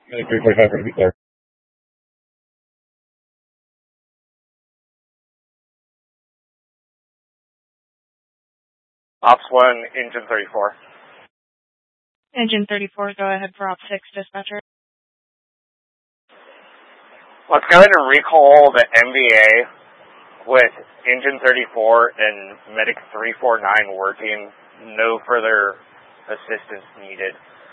Medic 345 ready to be clear. Ops 1, Engine 34. Engine 34, go ahead for Ops 6, dispatcher. Let's go ahead and recall the MVA with Engine 34 and Medic 349 working. No further assistance needed.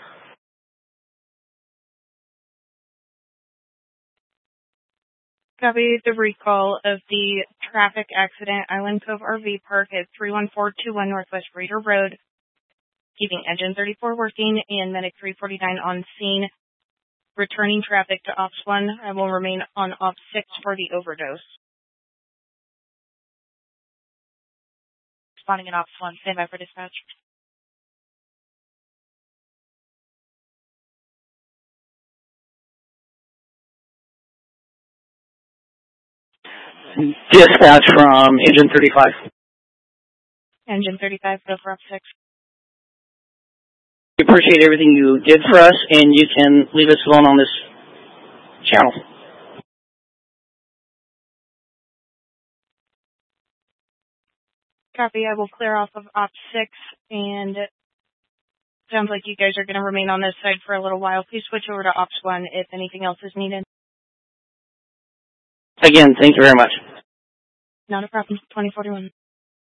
Copy the recall of the traffic accident, Island Cove RV Park at 31421 Northwest Reader Road, keeping Engine 34 working and Medic 349 on scene. Returning traffic to Ops 1. I will remain on Ops 6 for the overdose. Responding in Ops 1. Stand by for dispatch. Dispatch from Engine 35. Engine 35, go for Ops 6. We appreciate everything you did for us, and you can leave us alone on this channel. Copy. I will clear off of Ops 6, and it sounds like you guys are going to remain on this side for a little while. Please switch over to Ops 1 if anything else is needed. Again, thank you very much. Not a problem. 2041.